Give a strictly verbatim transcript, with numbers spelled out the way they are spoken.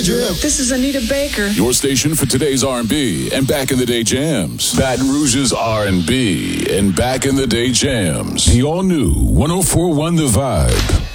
Jam. This is Anita Baker. Your station for today's R and B and back in the day jams. Baton Rouge's R and B and back in the day jams. The all new one oh four point one The Vibe.